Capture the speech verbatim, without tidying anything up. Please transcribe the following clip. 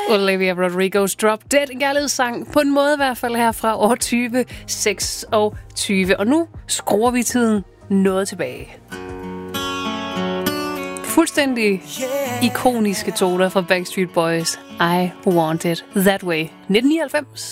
Olivia Rodrigo's Drop Dead, en kærlighedssang, på en måde i hvert fald her fra år tyve seksogtyve. Og nu skruer vi tiden noget tilbage. Fuldstændig ikoniske toner fra Backstreet Boys. I Want It That Way. nitten nioghalvfems.